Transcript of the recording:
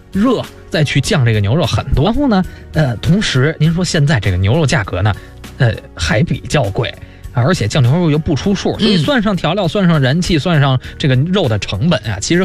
热再去酱这个牛肉很多。然后呢，同时您说现在这个牛肉价格呢，还比较贵。而且酱牛肉又不出数，所以算上调料，算上人气，算上这个肉的成本啊，其实